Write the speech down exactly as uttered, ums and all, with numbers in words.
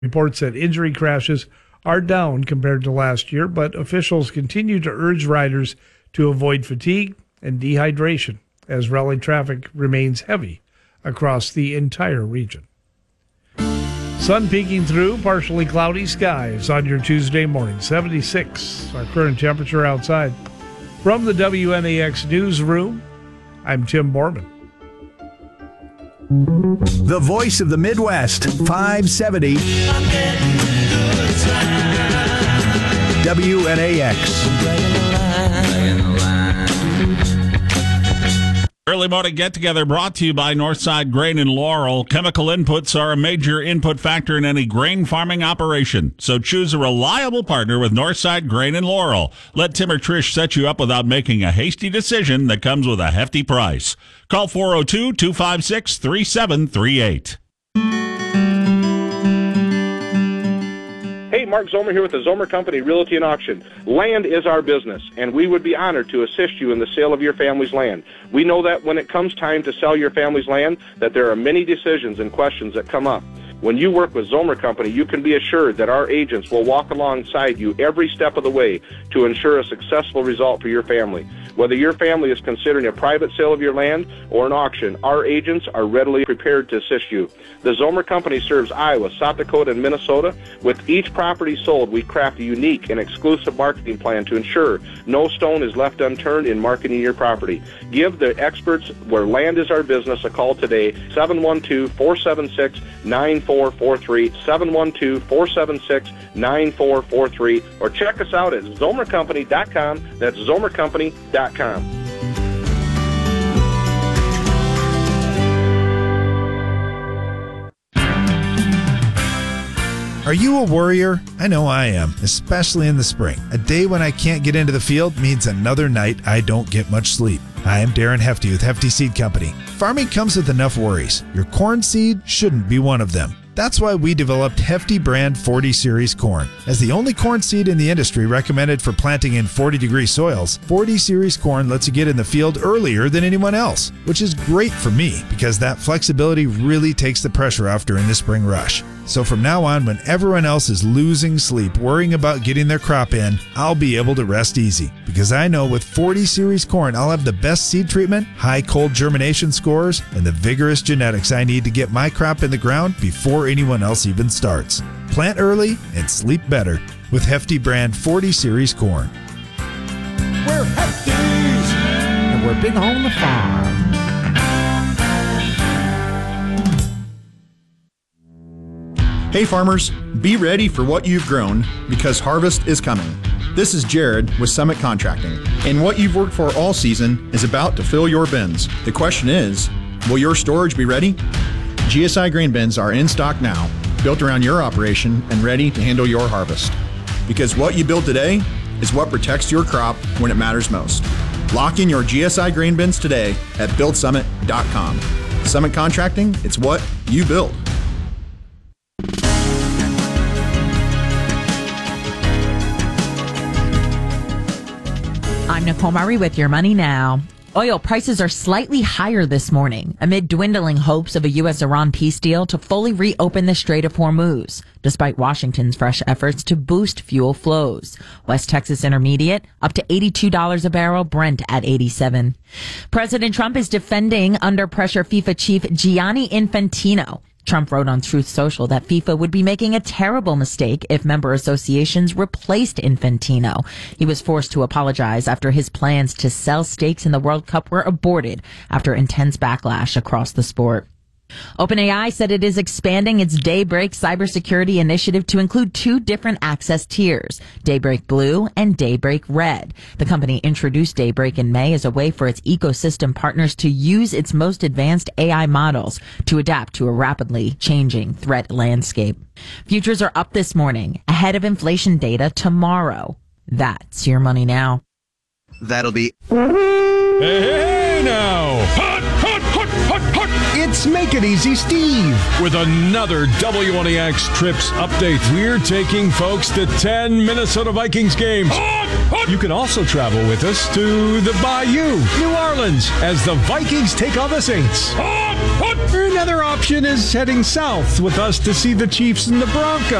Reports that injury crashes are down compared to last year, but officials continue to urge riders to avoid fatigue and dehydration as rally traffic remains heavy across the entire region. Sun peeking through, partially cloudy skies on your Tuesday morning. seventy-six, our current temperature outside. From the W N A X newsroom, I'm Tim Borman. The voice of the Midwest, five seventy W N A X. Early morning get-together brought to you by Northside Grain and Laurel. Chemical inputs are a major input factor in any grain farming operation, so choose a reliable partner with Northside Grain and Laurel. Let Tim or Trish set you up without making a hasty decision that comes with a hefty price. Call four oh two, two five six, three seven three eight. Hey, Mark Zomer here with the Zomer Company Realty and Auction. Land is our business, and we would be honored to assist you in the sale of your family's land. We know that when it comes time to sell your family's land, that there are many decisions and questions that come up. When you work with Zomer Company, you can be assured that our agents will walk alongside you every step of the way to ensure a successful result for your family. Whether your family is considering a private sale of your land or an auction, our agents are readily prepared to assist you. The Zomer Company serves Iowa, South Dakota, and Minnesota. With each property sold, we craft a unique and exclusive marketing plan to ensure no stone is left unturned in marketing your property. Give the experts where land is our business a call today, seven one two, four seven six, nine four four three, seven one two, four seven six, nine four four three, or check us out at zomer company dot com. That's zomer company dot com. Are you a worrier? I know I am, especially in the spring. A day when I can't get into the field means another night I don't get much sleep. Hi, I'm Darren Hefty with Hefty Seed Company. Farming comes with enough worries. Your corn seed shouldn't be one of them. That's why we developed Hefty brand forty series corn. As the only corn seed in the industry recommended for planting in forty degree soils, forty series corn lets you get in the field earlier than anyone else, which is great for me because that flexibility really takes the pressure off during the spring rush. So from now on, when everyone else is losing sleep worrying about getting their crop in, I'll be able to rest easy because I know with forty series corn, I'll have the best seed treatment, high cold germination scores, and the vigorous genetics I need to get my crop in the ground before anyone else even starts. Plant early and sleep better with Hefty brand forty series corn. We're Hefties, and we're big on the farm. Hey farmers, be ready for what you've grown because harvest is coming. This is Jared with Summit Contracting, and what you've worked for all season is about to fill your bins. The question is, will your storage be ready? G S I grain bins are in stock now, built around your operation and ready to handle your harvest. Because what you build today is what protects your crop when it matters most. Lock in your G S I grain bins today at build summit dot com. Summit Contracting, it's what you build. I'm Nicole Murray with Your Money Now. Oil prices are slightly higher this morning amid dwindling hopes of a U S Iran peace deal to fully reopen the Strait of Hormuz, despite Washington's fresh efforts to boost fuel flows. West Texas Intermediate up to eighty-two dollars a barrel, Brent at eighty-seven. President Trump is defending under pressure FIFA chief Gianni Infantino. Trump wrote on Truth Social that FIFA would be making a terrible mistake if member associations replaced Infantino. He was forced to apologize after his plans to sell stakes in the World Cup were aborted after intense backlash across the sport. OpenAI said it is expanding its Daybreak cybersecurity initiative to include two different access tiers, Daybreak Blue and Daybreak Red. The company introduced Daybreak in May as a way for its ecosystem partners to use its most advanced A I models to adapt to a rapidly changing threat landscape. Futures are up this morning, ahead of inflation data tomorrow. That's Your Money Now. That'll be... Hey, hey now! Hot, hot, hot, hot, hot! It's Make It Easy Steve with another W N A X Trips update. We're taking folks to ten Minnesota Vikings games. Hot, hot! You can also travel with us to the Bayou, New Orleans, as the Vikings take on the Saints. Hot, hot. Another option is heading south with us to see the Chiefs and the Broncos.